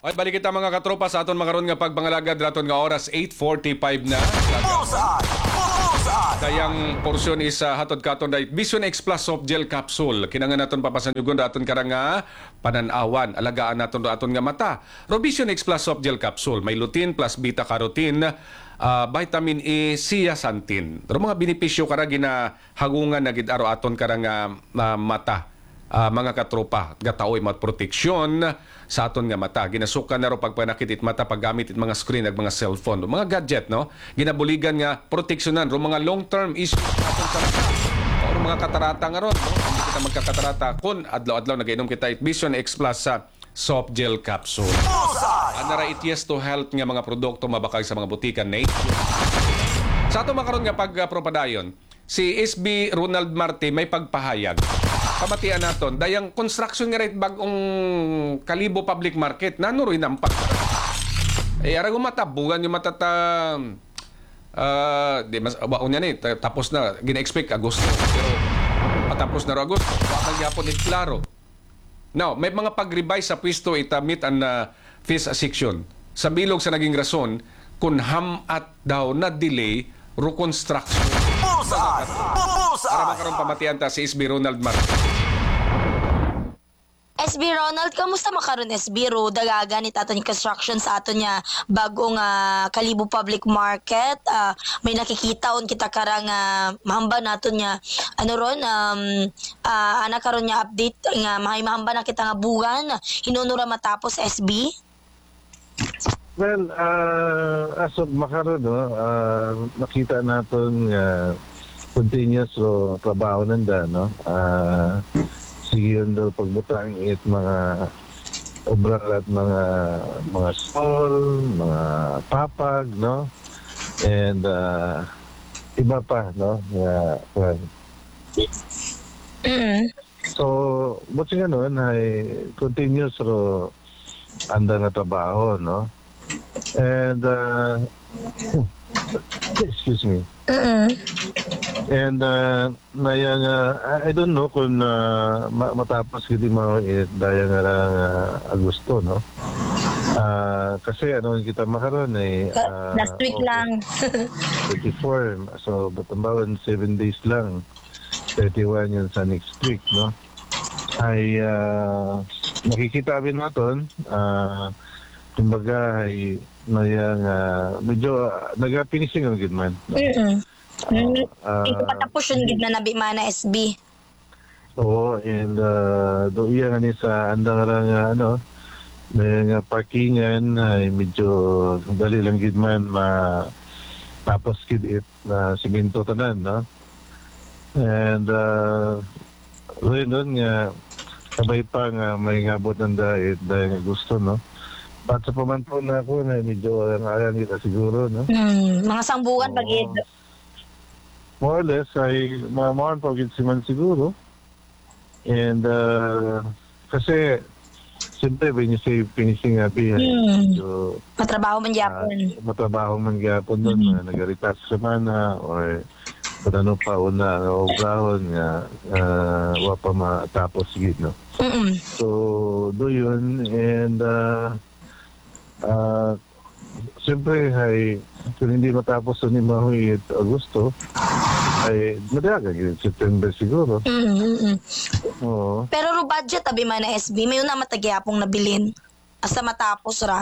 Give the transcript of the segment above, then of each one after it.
Ay, balik kita mga katropa sa aton makaroon nga pagbangalagad raton nga oras 8:45 na. Kayang porsyon is hatod katon dahil Vision X Plus Soft Gel Capsule. Kinangan naton papasanyugon raton karanga pananawan. Alagaan naton aton nga mata. Vision X Plus Soft Gel Capsule. May lutein plus beta-carotene, vitamin E, zeaxanthin. Pero mga benepisyo karagi na hagungan na gid aro aton karanga mata. Mga katropa, gataoy mat proteksyon sa aton nga mata. Ginasukan na ro pagpanakit it mata paggamit it mga screen ag mga cellphone, mga gadget, no? Ginabuligan nga proteksyonan ro mga long-term issues aton sa mata. O mga katarata nga ron, no? Hindi kita magkakatarata kun adlaw-adlaw nagainom kita it Vision X Plus sa soft gel capsule. Anara it yes to health nga mga produkto mabakag sa mga butika na sa ato makaron nga pagpropadayon, si SB Ronald Marte may pagpahayag. Pamatian naton dayang construction nga rate bagong Kalibo Public Market nanuroy nampak. Arang matabugan yung matata di mas baon yan tapos na gina-expect Agosto pero matapos na ro Agosto wakang yapon it klaro. Now, may mga pag-revise sa pwesto itamit ang fees section. Sa bilog sa naging rason kung hamat daw na delay ro construction. Para makaroon pamatian ta si SB Ronald Marte. SB Ronald, kamusta makaroon SB Ro? Dagagan ni aton construction sa aton niya bagong Kalibo Public Market. May nakikita on kita karang mahamba naton niya ano ron ana karon niya update nga mahamba na kita nga buwan hinunura matapos SB. Well, as of makaroon, nakita natin continuous trabaho nanda, no? Sige yun daw pagbutang it mga obra at mga stall, mga papag, no? And iba pa, no? So, buti nga nun ay continuous anda na trabaho, no? And excuse me. And I don't know kung matapos hindi mo dahil nga lang Agosto, no? Kasi ano kita makaroon last week lang 24, so batambawan 7 days lang, 31 yun sa next week, no? Ay nakikita rin natin kumbaga ay medyo nag-finishing ang gitman. Ito patapos yung gid na nabi mana SB. Oo, and do iya nga ni sa andang nga may parkingan ay medyo dali lang gid man tapos gid it na simento tanan, no? And rin doon nga sabay pa nga may ngabot ng dahil nga gusto, no? At sa pamanton na ako na medyo ayan nila siguro, no? Mga sambukan pagid. More or less, ay mamahan pagid si man siguro. And kasi siyempre when you say finishing happy, so, matrabaho man gyapon. Matrabaho man gyapon doon, nag-retouch sa mana or kung ano pa una na obrahon nga wapa matapos gid, no? So do yun, and siyempre ay kung hindi matapos ni Mahuit Agosto ay madaga yun September siguro. Oo. Pero ro budget abi man na SB may una matagyapong nabilin asa matapos ra.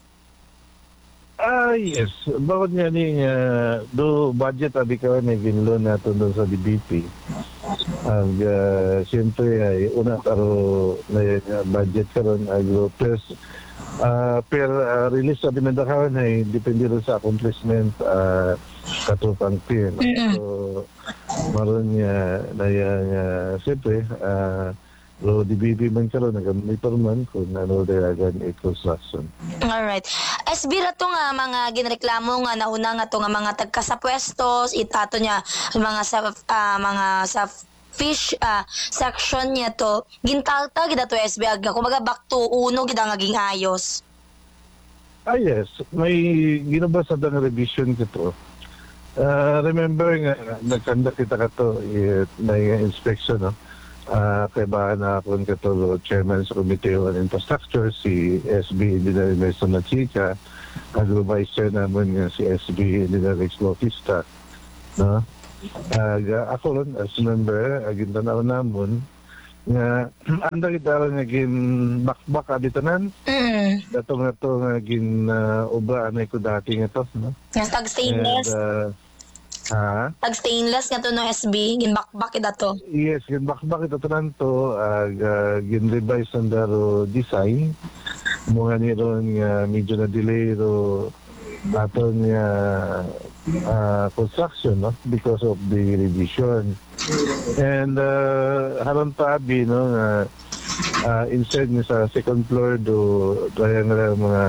Yes. Bakit nga ni do budget abi ka na ginlo nato doon sa DBP. Ang siyempre ay una taro na budget karon agro plus per release sabi na dakawan ay depende rin sa accomplishment katupang team. So maroon niya na siyempre DBB man karon nag-monitor man kung ano dayagan construction. Alright. SB rato nga mga ginreklamo nga nauna nga to nga mga tagka sa pwestos itato niya mga sa fish section niya to gintalta gid ato SB aga kumbaga back to uno gid ang naging ayos. Yes, may ginabasa na revision kito. Remember nga nagkanda kita kato na inspection, no? kay ba na akong katulo chairman sa Committee on Infrastructure, si SB Engineer Nelson Lachica, at vice chair naman nga si SB Engineer Rex Bautista. No? Ako ron, as member, agintanaw namon, nga anda kita nga gin bakbak aditanan dato nga to nga gin ubra anay ko dati nga to, no? Nga tag stainless. Tag stainless nga to no SB, ginbakbak dato. Yes, gin bakbak ito tanan to gin revise ang daro design mga niron nga medyo na delay ro aton nga construction, no, because of the revision. And haron pa abi, no, instead ni sa second floor do daya nga mga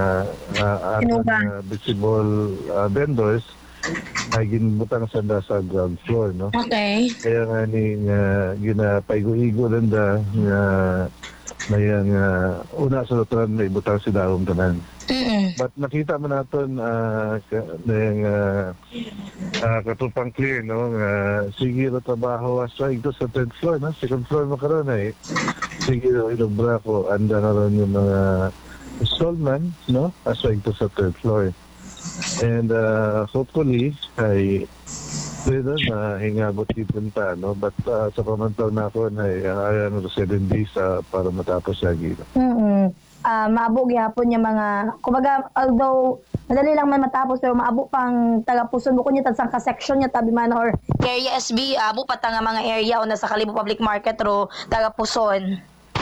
visible vendors ay ginbutang sa ground floor, no. Okay. Kaya nga ni ginapaigo-igo lang da nga mayang una sa luturan may butang si daong tanan. But nakita mo natin katupang clear, no, sige ro trabaho aswag ito sa third floor, no, second floor mo karon ay sige ro ilubra ko anda na ron yung mga installment, no, aswag ito sa third floor. And hopefully ay pwede na hingabot tipon pa, no, but sa pamantaw na ako ay 7 days para matapos siya gito. Maabo gyapon niya mga kumbaga, although madali lang man matapos pero maabo pang taga-puson mo kunya sang ka-section niya tabi man or area SB abo pa nga mga area o nasa Kalibo Public Market ro taga-puson.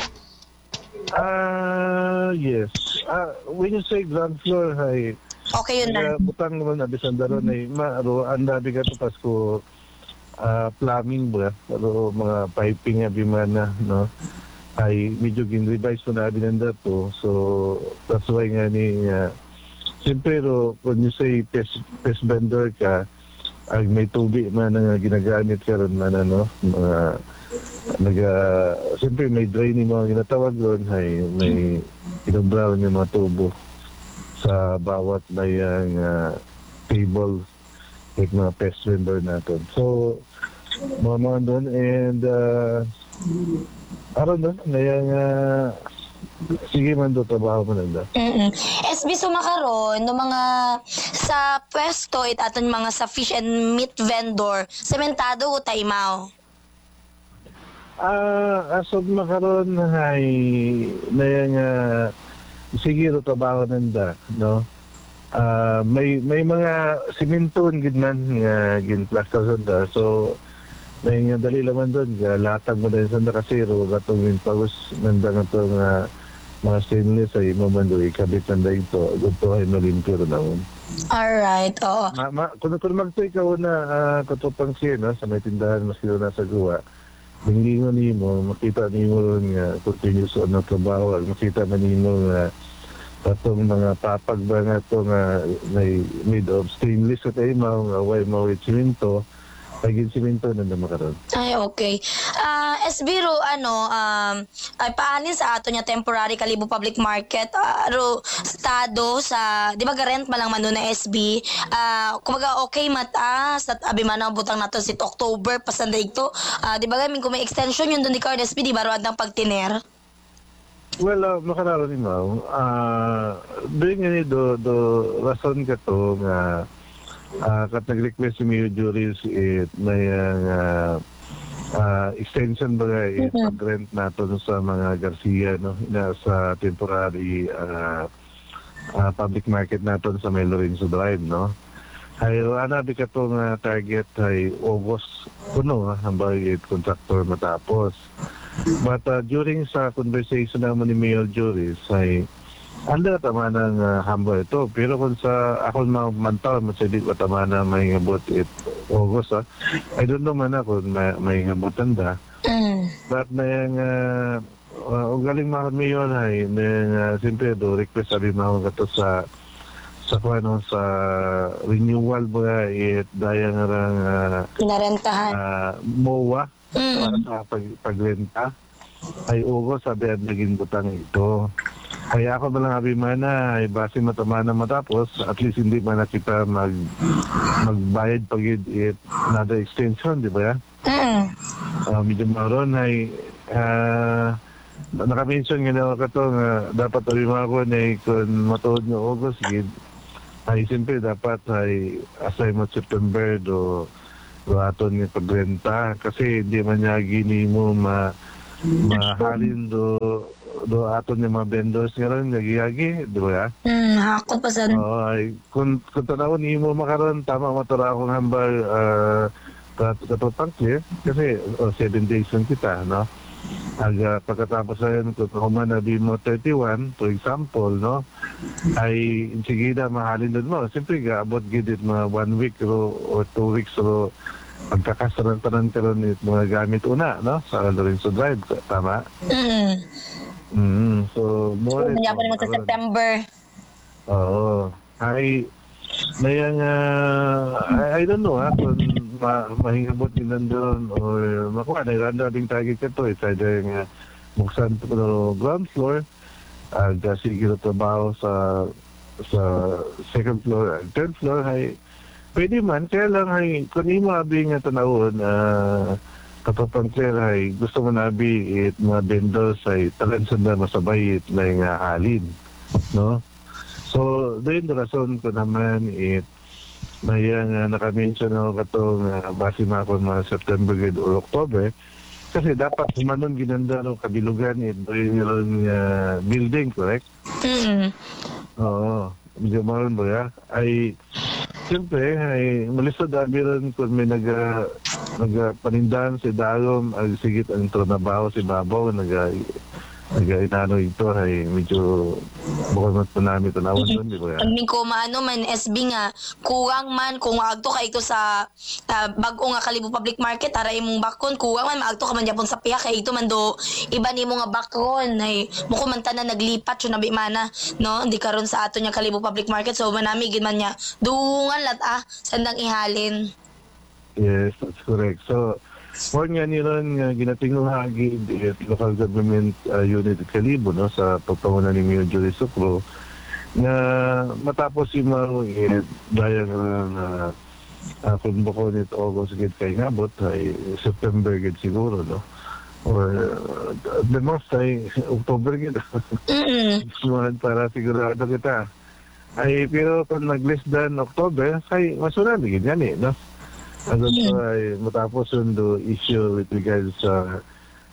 Yes. When you say ground floor ay Okay yun na. Butang naman abisan daron ay maaro anda bigat pasko plumbing ba pero mga piping abi man na, no, ay medyo gin-revise ko na binanda to. So that's why nga ni siyempre ro when you say pest vendor ka ay may tubig man nga ginagamit karon man, ano, mga siyempre may draining mga ginatawag ron ay may inobra yung mga tubo sa bawat mayang table like mga pest vendor natin. So mga doon and aron doon ngayang sige man do trabaho man nanda. SB sumakaron no mga sa pwesto it aton mga sa fish and meat vendor sementado o taimaw. As of makaron ay ngayang sige ro trabaho nanda, no. May mga simenton gid man nga ginplaster sa so may nga dali laman doon, latag mo din sa nakasiro, gatong yung pagos nanda nga ito nga mga stainless ay mamandoy, kabit nanda ito, gusto ay malimpyo rin naman. Alright, oo. Kung magtoy ka na katupang siya, no, sa may tindahan, mas kilo na sa gawa, binglingon niyo mo, makita niyo mo nga continuous on ang trabaho, makita man niyo mo nga itong mga papag ba nga ito nga may made of stainless at ay mga way mawit siminto, pagin siminto na makaroon. Ay, okay. SB ro, ay paanin sa ato niya temporary Kalibo Public Market, ro, estado sa, di ba garent malang mano na SB, kumaga okay mata, sa abi man ang butang nato si October, pasanda ito, di ba gamin kung may extension yun doon di card SB, di ba ro ang pagtiner? Well, makararo ni Mau, doon nga ni do rason ka to nga kat nag-request si Mayor Juris may extension ba pag-rent nato sa mga Garcia, no, na sa temporary public market nato sa may Lorenzo Drive, no. Ay anabi ka to nga target ay August kuno ang bagay contractor matapos. But during sa conversation naman ni Mayor Juris ay anda tama ng hamba ito. Pero kung sa ako mantaw, masalit tama na may ngabot August. I don't know man ako may ngabotan da. But may galing mga Mayor ay siyempre do request sabi mga kato sa renewal ba daya nga rang Pinarentahan. MOA para sa pagrenta ay August sabi at naging butang ito. Kaya ako malang abimana ay base matamana matapos at least hindi man na kita magbayad pag another extension, di ba? Medyo maroon ay Naka-mention nga na ako nga dapat alima ko na kung matuod nga August gid ay siyempre dapat ay assignment September do aton nga pagrenta kasi di man niya gini mo mahalin do aton nga mga vendors nga ron nagiyagi di ba? Hakot pa sa Ay kung tanawon nimo makaron tama matura akong hambal katotang clear kasi 7 days lang kita no. Pagkatapos na yun, kung kumanabi mo 31, for example, no, ay sige na mahalin doon mo. Siyempre, abot gidit mga 1 week or 2 weeks o pagkakasaran-taran ka rin mga gamit una, no, sa Lorenzo Drive, tama? So, more so, pa naman sa September. Oo. Ay, mayang, I don't know, kung mahingabot din nandun or makuha na randa ding target ka to it's either nga buksan to no ground floor sige na trabaho sa second floor and third floor ay pwede man kaya lang ay kung hindi mo abi nga tanawon kapapang clear ay gusto mo na abi it mga vendors ay talansan na masabay it na yung halin no so doon the rason ko naman it may naka-mention ako katong base na ako mga September or October kasi dapat humanon ginanda ng kabilugan yung building, correct? Oo. Medyo maroon ba ya? Ay, siyempre, ay malisod abi rin kung may nagpanindahan si Dalom, ay sigit ang trabaho si Babaw, nag-inano ito ay medyo bukod mat po namin tanawan doon, di ba? Pagming ko maano man SB nga kuwang man kung agto ka ito sa bag-o nga Kalibo Public Market aray mong bakon kuwang man maagto ka man gyapon sa piha kay ito man do iba nimo nga bakon ay muko man tanan naglipat so nabi mana no di karon sa ato nya Kalibo Public Market so manami gid man nya duungan lat sandang ihalin. Yes, that's correct. So more nga niron nga ginatingong hagi local government unit at Kalibo no sa pagpangunan ni Mayor Julie Sucro na matapos yung mga dahil kung bako nito August gid kay ngabot ay September gid siguro no or the most ay October gid sumunod para sigurado kita ay pero kung nag-less than October ay masunod gid yan no. Ano po ay matapos yung issue with regards sa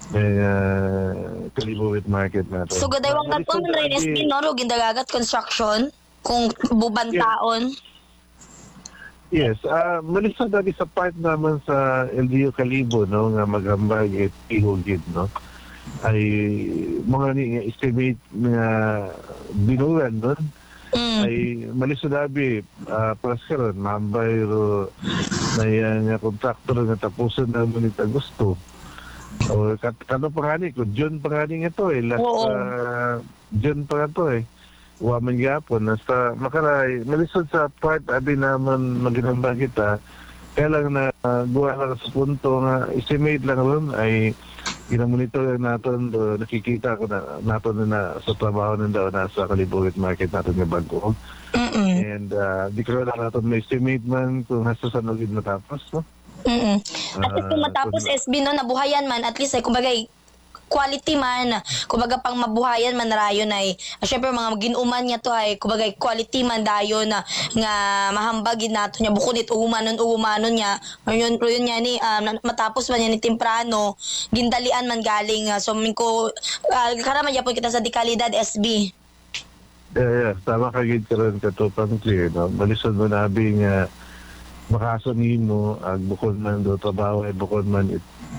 Kalibo with market natin. So gadaywang naton man rin SB no ro gindagagat construction kung bubantaon. Yes, malisod dati sa part naman sa LGU Kalibo no nga magambag at ihugid no. Ay mga ni estimate nga binuran doon. Ay malisod abi plus karon mambay ro na yan kontraktor nga tapusin naman ito gusto. O kano pangani ko June pangani nga to last June pa to waman gyapon nasa makaray malisod sa part abi naman maginambag kita kaya lang na buha lang sa punto nga estimate lang ron ay ginamonitor natin nakikita ko na natin na sa trabaho ng daw nasa Kalibo Market natin nga bago. And di ko na natin may estimate man kung hasta sa naging matapos no? At least kung matapos SB no nabuhayan man at least ay kumbaga quality man kumbaga pang mabuhayan man rayon ay syempre mga ginuman niya to ay kumbaga quality man dayon na nga mahambagin nato niya bukunit umanon niya yun niya ni matapos man niya ni temprano gindalian man galing so mingko karama gyapon kita sa dekalidad SB. Yeah, tama ka gid karon katupang clear no malisod mo nabi nga makaso nimo ag bukod man do trabaho ay bukod man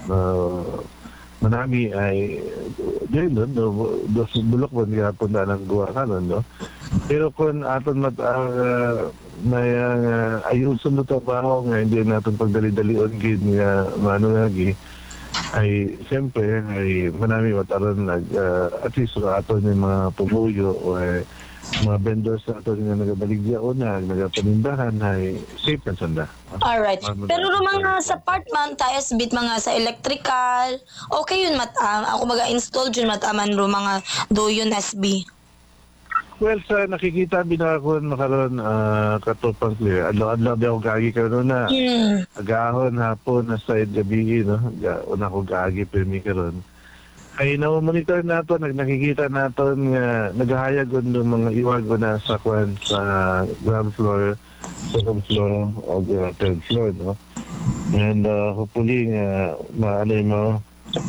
manami ay din do bulok mo nga punta ng guwa kanon no pero kung aton may ayuson do trabaho nga hindi natin pagdali-dalion gid nga mano lagi ay siyempre ay manami mataron at least aton yung mga pumuyo o mga vendors na ito nga nagabaligya o nagapanindahan ay safe na sanda. Alright. Pero mga sa part man, tayo bit mga sa electrical, okay yun ako mag-install yun mataman ro mga do yun SB. Well, sa nakikita binakon makaroon katupang clear. Adlaw di ako gagi karon na. Agahon hapon na sa gabi no. Una ko gagi permi karon. ay na-monitor nato, nakikita nato nga naghahayag ng mga iwago na sa kwan sa ground floor, second floor o third floor, no? And hopefully nga maalay mo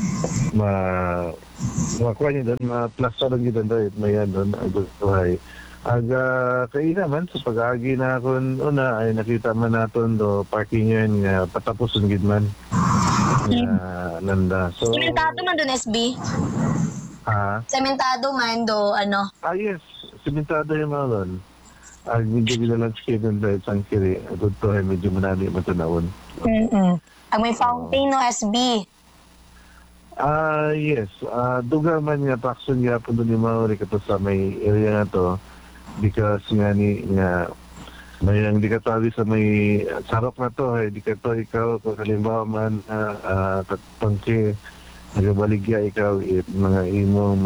makuha niyo doon, ma-plaster lang yun doon, may yan doon, ay aga kayo naman sa pag-agi na ako una ay nakita man naton do parking yun nga patapos ang gidman nanda. So Sementado man doon, SB? Sementado man do, ano? Yes, simentado yung mga doon. Medyo bilalandscape doon dahil sang kiri. Agad to ay medyo manali matanawon. Ang may fountain, no, SB? Yes. Duga man nga takson nga po doon yung mga kato sa may area na to because nga may ang di ka tawi sa may sarap na to, di ka to ikaw kung halimbawa man pangke nagabaligya ikaw mga imong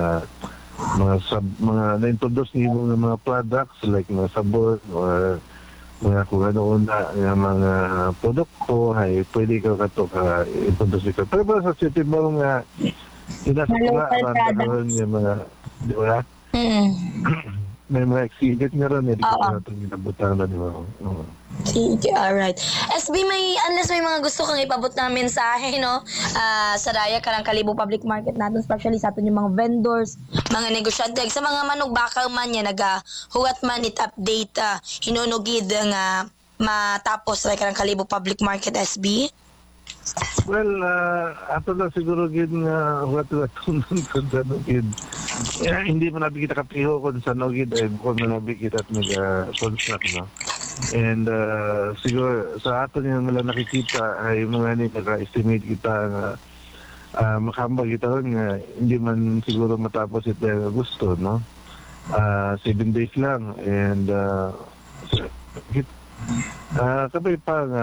mga na-introduce ni imong mga products like mga sabon or mga kung ano una nga mga produkto ay pwede ikaw kato ka introduce ikaw. Pero ba sa city mo nga inasa ka yung mga di ba? May mga exhibit nga rin, hindi ko natin ginabutan na, di ba? Sige, alright. SB, unless may mga gusto kang ipabot na mensahe, no? Sa Raya, karang Kalibo Public Market natin, especially sa atin yung mga vendors, mga negosyante, sa mga manugbakal man yan, nagahugat man it update, hinunugid nga matapos sa karang Kalibo Public Market, SB? Well, ato na siguro gid nga hugat-hugat kung sa nugid. Hindi mo nabi kita kapiho kung sa nugid ay kung nabi kita at nag-construct, no? And siguro sa ato yung wala nakikita ay mga naka-estimate kita nga makambag kita nga hindi man siguro matapos ito yung gusto, no? 7 days lang and kabay pa nga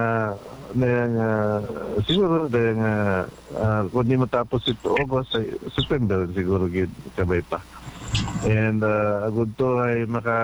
siguro dahil nga kung di matapos ito August ay September siguro gid kabay pa and agud to ay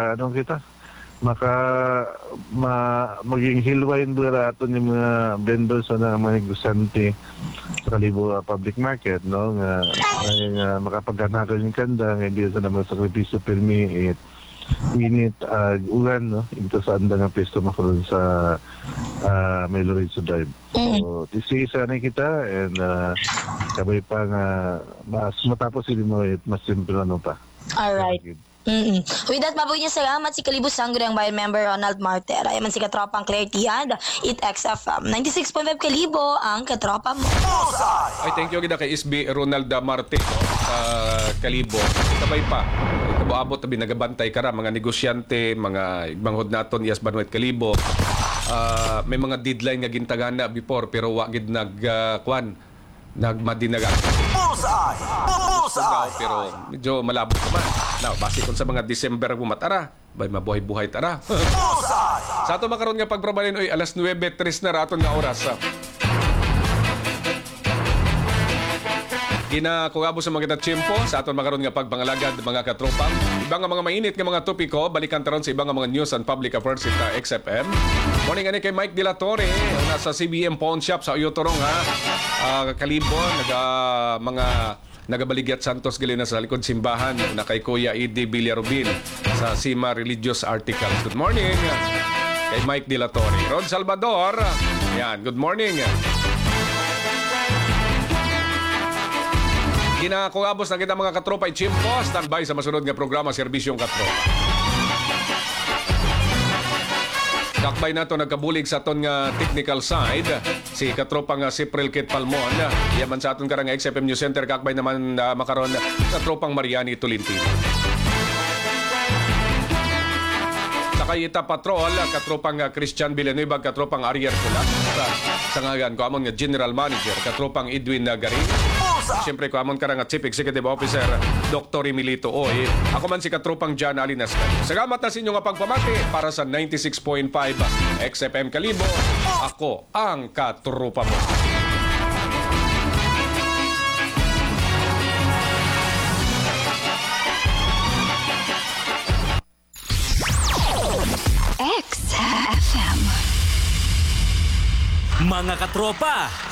maging hilwain dura aton yung mga vendors na mga negosante sa Kalibo Public Market, no, nga makapaganakan yung kanda nga hindi sa naman sakripisyo permi minute ulan, no, ito sa anda ng pesto makaroon sa may Lorenzo Drive. So isa na kita and kabay pa nga mas matapos hindi mo mas simple ano pa. Alright. With that, mabuhay niya salamat si Kalibo Sangre, ang bayan member Ronald Marter. Ay man si Katropang Claire Tian, XFM 96.5 Kalibo, ang katropa mo. Ay, thank you gida kay SB Ronald Marte, no, sa Kalibo. Kabay pa. Ito abot tabi nagabantay kara mga negosyante, mga ibanghod naton Yas Banuet Kalibo. May mga deadline nga gintagana before pero wa gid nagmadinaga. Pero medyo malabo naman. Now, base kung sa mga December bumatara, bay mabuhay-buhay tara. Sa ato makaroon nga pagprobalin, oy, alas 9:03 na raton nga oras. Kinakugabo sa mga tiyempo sa aton makaroon nga pagpangalagad mga katropang. Ibang mga mainit nga mga topiko, balikan taron sa ibang mga news and public affairs sa XFM. Morning ani kay Mike De La Torre, nasa CBM Pawn Shop sa Uyotorong, Kalibo, nagabaligya Santos Galena sa likod simbahan na kay Kuya Edi Villarubin sa Sima Religious Articles. Good morning kay Mike De La Torre. Rod Salvador, yan, good morning. Kinakugabos na kita mga katropa Chimpo, standby sa masunod nga programa Serbisyong Katropa. Kakbay na to nagkabulig sa aton nga technical side si katropa nga si Prilkit Palmon. Yaman sa aton karang XFM News Center kakbay naman makaron katropang Mariani Tolentino. Sa Kayita Patrol, katropang Christian Villanueva, katropang Ariel Kulat. Sa ngayon ko amon nga General Manager, katropang Edwin Garin. Siyempre ko amon karang Chief Executive Officer Dr. Emilito Oy. Ako man si katropang John Alinas. Salamat na sa inyo nga pagpamati para sa 96.5 XFM Kalibo. Ako ang katropa mo. XFM. Mga katropa,